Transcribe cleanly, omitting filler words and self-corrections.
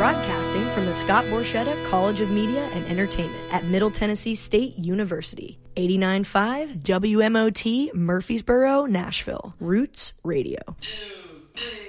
Broadcasting from the Scott Borchetta College of Media and Entertainment at Middle Tennessee State University. 89.5 WMOT, Murfreesboro, Nashville. Roots Radio.